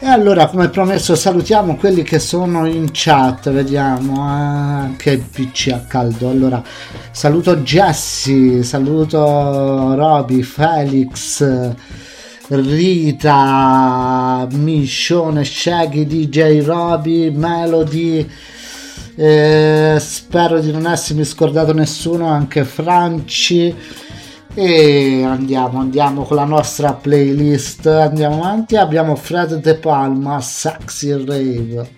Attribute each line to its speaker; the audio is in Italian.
Speaker 1: allora, come promesso, salutiamo quelli che sono in chat, vediamo che il PC a caldo. Allora, saluto Jesse, saluto Roby, Felix, Rita, Miscione, Shaggy, DJ Roby, Melody, spero di non essermi scordato nessuno, anche Franci. E andiamo con la nostra playlist, andiamo avanti. Abbiamo Fred De Palma, Sexy Rave.